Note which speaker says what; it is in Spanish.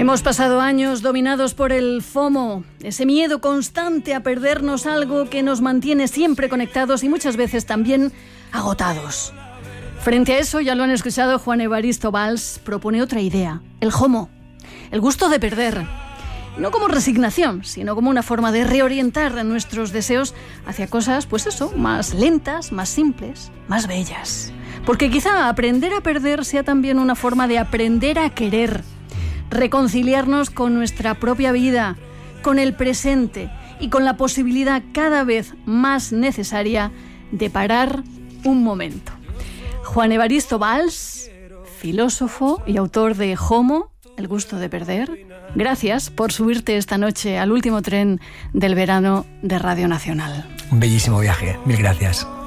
Speaker 1: Hemos pasado años dominados por el FOMO, ese miedo constante a perdernos algo que nos mantiene siempre conectados y muchas veces también agotados. Frente a eso, ya lo han escuchado, Juan Evaristo Valls propone otra idea, el JOMO, el gusto de perder. No como resignación, sino como una forma de reorientar nuestros deseos hacia cosas, pues eso, más lentas, más simples, más bellas. Porque quizá aprender a perder sea también una forma de aprender a querer, reconciliarnos con nuestra propia vida, con el presente y con la posibilidad cada vez más necesaria de parar un momento. Juan Evaristo Valls, filósofo y autor de JOMO, el gusto de perder. Gracias por subirte esta noche al último tren del verano de Radio Nacional.
Speaker 2: Un bellísimo viaje, mil gracias.